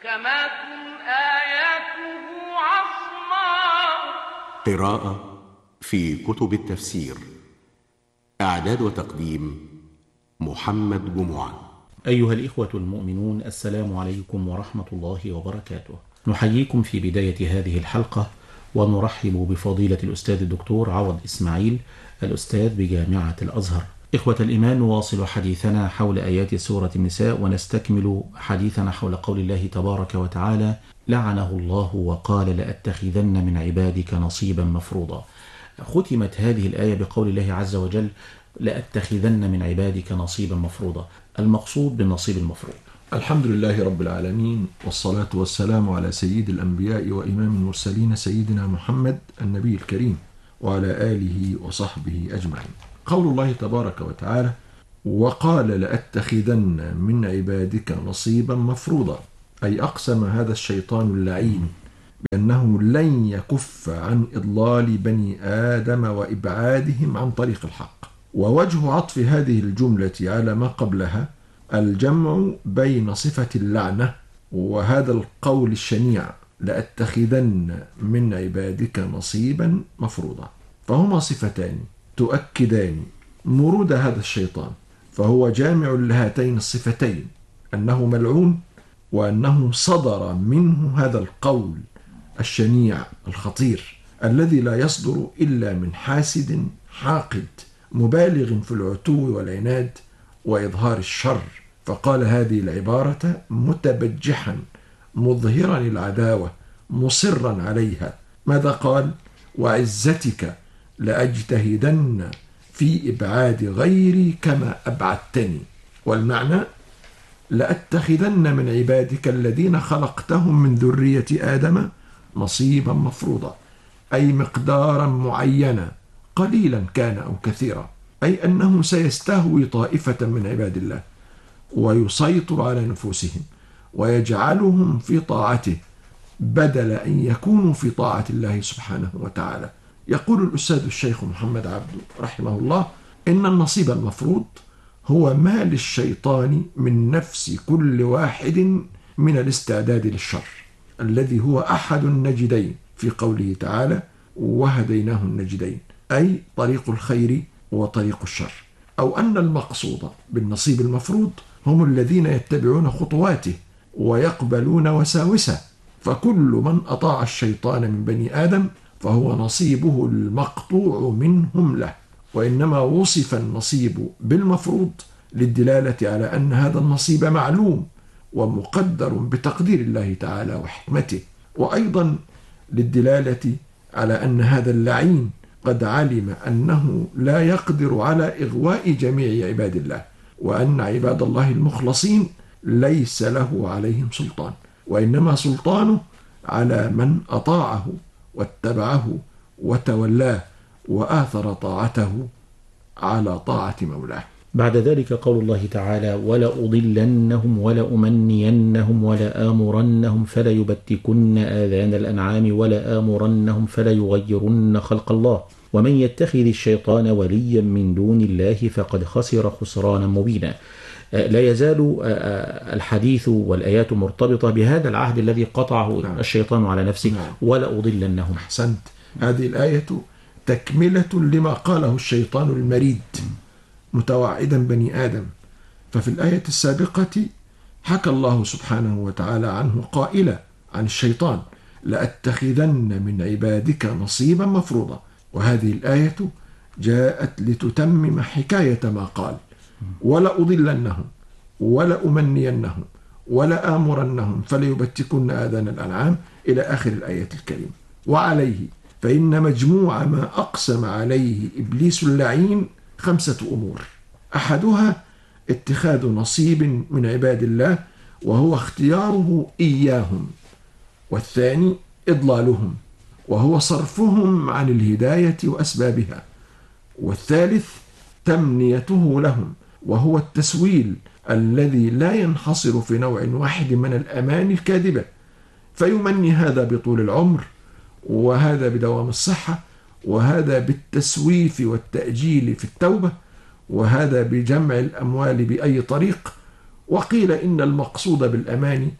محكمات آياته عصماء. قراءة في كتب التفسير. إعداد وتقديم محمد جمعة. أيها الإخوة المؤمنون، السلام عليكم ورحمة الله وبركاته. نحييكم في بداية هذه الحلقة ونرحب بفضيلة الأستاذ الدكتور عوض إسماعيل، الأستاذ بجامعة الأزهر. إخوة الإيمان، نواصل حديثنا حول آيات سورة النساء ونستكمل حديثنا حول قول الله تبارك وتعالى: لعنه الله وقال لأتخذن من عبادك نصيبا مفروضا. ختمت هذه الآية بقول الله عز وجل: لأتخذن من عبادك نصيبا مفروضا. المقصود بالنصيب المفروض. الحمد لله رب العالمين، والصلاة والسلام على سيد الأنبياء وإمام المرسلين سيدنا محمد النبي الكريم وعلى آله وصحبه أجمعين. قول الله تبارك وتعالى: وقال لأتخذن من عبادك نصيبا مفروضا، أي أقسم هذا الشيطان اللعين بأنه لن يكف عن إضلال بني آدم وإبعادهم عن طريق الحق. ووجه عطف هذه الجملة على ما قبلها الجمع بين صفة اللعنة وهذا القول الشنيع: لأتخذن من عبادك نصيبا مفروضا، فهما صفتان تؤكدان مرود هذا الشيطان، فهو جامع لهاتين الصفتين، أنه ملعون وأنه صدر منه هذا القول الشنيع الخطير الذي لا يصدر إلا من حاسد حاقد مبالغ في العتو والعناد وإظهار الشر. فقال هذه العبارة متبجحا مظهرا العداوة مصرا عليها. ماذا قال؟ وعزتك لأجتهدن في إبعاد غيري كما أبعدتني. والمعنى: لأتخذن من عبادك الذين خلقتهم من ذرية آدم نصيبا مفروضا، أي مقدارا معينا قليلا كان أو كثيرا، أي أنه سيستهوي طائفة من عباد الله ويسيطر على نفوسهم ويجعلهم في طاعته بدل أن يكونوا في طاعة الله سبحانه وتعالى. يقول الأستاذ الشيخ محمد عبده رحمه الله: إن النصيب المفروض هو ما للشيطان من نفس كل واحد من الاستعداد للشر، الذي هو أحد النجدين في قوله تعالى: وهديناه النجدين، أي طريق الخير وطريق الشر. أو أن المقصود بالنصيب المفروض هم الذين يتبعون خطواته ويقبلون وساوسه، فكل من أطاع الشيطان من بني آدم فهو نصيبه المقطوع منهم له. وإنما وصف النصيب بالمفروض للدلالة على أن هذا النصيب معلوم ومقدر بتقدير الله تعالى وحكمته، وأيضا للدلالة على أن هذا اللعين قد علم أنه لا يقدر على إغواء جميع عباد الله، وأن عباد الله المخلصين ليس له عليهم سلطان، وإنما سلطانه على من أطاعه واتبعه وتولاه وآثر طاعته على طاعة مولاه. بعد ذلك قول الله تعالى: ولأضلنهم ولأمنينهم ولآمرنهم فليبتكن آذان الأنعام ولآمرنهم فليغيرن خلق الله ومن يتخذ الشيطان وليا من دون الله فقد خسر خسرانا مبينا. لا يزال الحديث والآيات مرتبطة بهذا العهد الذي قطعه الشيطان على نفسه. ولأضلنهم. أحسنت. هذه الآية تكملة لما قاله الشيطان المريد متوعدا بني آدم. ففي الآية السابقة حكى الله سبحانه وتعالى عنه قائلا عن الشيطان: لأتخذن من عبادك نصيبا مفروضا. وهذه الآية جاءت لتتمم حكاية ما قال: ولأضلنهم ولأمنينهم ولآمرنهم فليبتكن آذان الأنعام إلى آخر الآية الكريمة. وعليه فإن مجموع ما أقسم عليه إبليس اللعين 5 أمور: أحدها اتخاذ نصيب من عباد الله وهو اختياره إياهم، والثاني إضلالهم وهو صرفهم عن الهداية وأسبابها، والثالث تمنيته لهم وهو التسويل الذي لا ينحصر في نوع واحد من الأماني الكاذبة، فيمني هذا بطول العمر وهذا بدوام الصحة وهذا بالتسويف والتأجيل في التوبة وهذا بجمع الأموال بأي طريق. وقيل إن المقصود بالأماني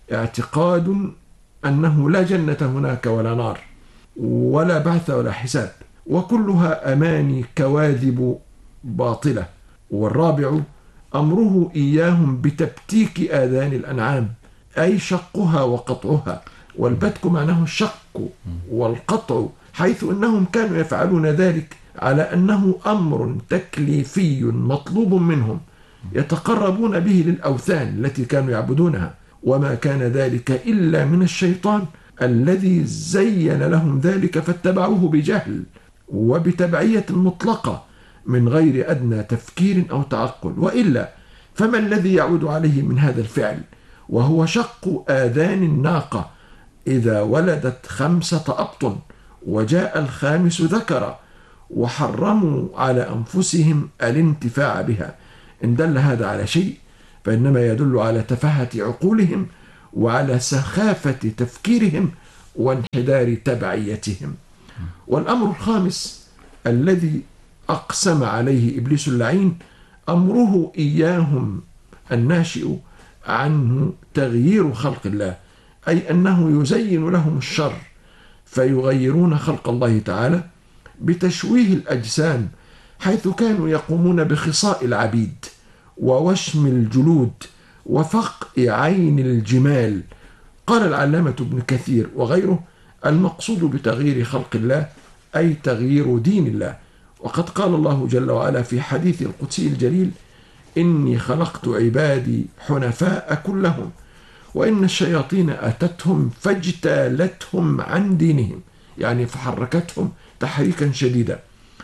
اعتقاد أنه لا جنة هناك ولا نار ولا بعث ولا حساب، وكلها أماني كواذب باطلة. والرابع أمره إياهم بتبتيك آذان الأنعام، أي شقها وقطعها، والبتك معناه الشق والقطع، حيث أنهم كانوا يفعلون ذلك على أنه أمر تكليفي مطلوب منهم يتقربون به للأوثان التي كانوا يعبدونها، وما كان ذلك إلا من الشيطان الذي زين لهم ذلك فاتبعوه بجهل وبتبعية مطلقة من غير أدنى تفكير أو تعقل. وإلا فما الذي يعود عليه من هذا الفعل، وهو شق آذان الناقة إذا ولدت 5 أبطن وجاء الخامس ذكرا، وحرموا على أنفسهم الانتفاع بها. إن دل هذا على شيء فإنما يدل على تفاهة عقولهم وعلى سخافة تفكيرهم وانحدار تبعيتهم. والأمر الخامس الذي أقسم عليه إبليس اللعين أمره إياهم الناشئ عنه تغيير خلق الله، أي أنه يزين لهم الشر فيغيرون خلق الله تعالى بتشويه الأجسام، حيث كانوا يقومون بخصاء العبيد ووشم الجلود وفقع عين الجمال. قال العلامة ابن كثير وغيره: المقصود بتغيير خلق الله أي تغيير دين الله. وقد قال الله جل وعلا في حديث القدسي الجليل: إني خلقت عبادي حنفاء كلهم وإن الشياطين أتتهم فاجتالتهم عن دينهم، يعني فحركتهم تحريكا شديدا،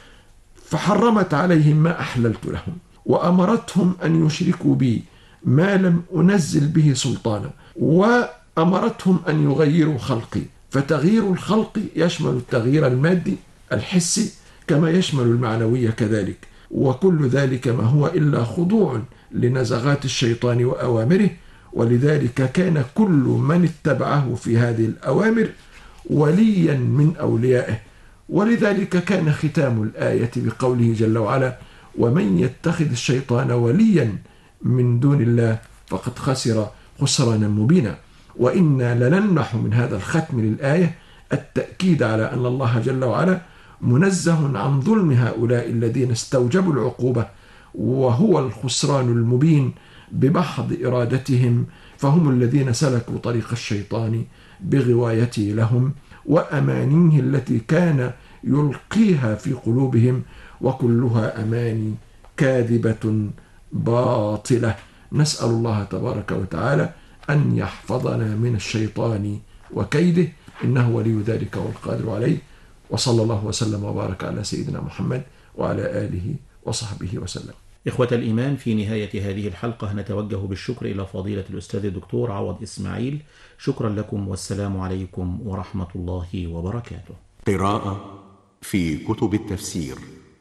فحرمت عليهم ما أحللت لهم، وأمرتهم أن يشركوا بي ما لم أنزل به سلطانا، وأمرتهم أن يغيروا خلقي. فتغيير الخلق يشمل التغيير المادي الحسي كما يشمل المعنوي كذلك، وكل ذلك ما هو إلا خضوع لنزغات الشيطان وأوامره. ولذلك كان كل من اتبعه في هذه الأوامر وليا من أوليائه. ولذلك كان ختام الآية بقوله جل وعلا: ومن يتخذ الشيطان وليا من دون الله فقد خسر خسرانا مبينا. وإنا لنلمح من هذا الختم للآية التأكيد على أن الله جل وعلا منزه عن ظلم هؤلاء الذين استوجبوا العقوبة، وهو الخسران المبين بمحض إرادتهم، فهم الذين سلكوا طريق الشيطان بغوايته لهم وأمانيه التي كان يلقيها في قلوبهم، وكلها أماني كاذبة باطلة. نسأل الله تبارك وتعالى أن يحفظنا من الشيطان وكيده، إنه ولي ذلك والقادر عليه. وصلى الله وسلم وبارك على سيدنا محمد وعلى آله وصحبه وسلم. إخوة الإيمان، في نهاية هذه الحلقة نتوجه بالشكر إلى فضيلة الأستاذ الدكتور عوض إسماعيل. شكرا لكم والسلام عليكم ورحمة الله وبركاته. قراءة في كتب التفسير.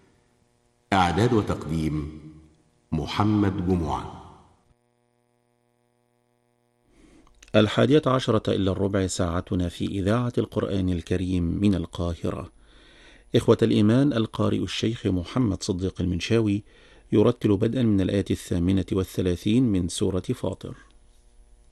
إعداد وتقديم محمد جمعة. 11:45 ساعتنا في إذاعة القرآن الكريم من القاهرة. إخوة الإيمان، القارئ الشيخ محمد صديق المنشاوي يرتل بدءا من الآية 38 من سورة فاطر.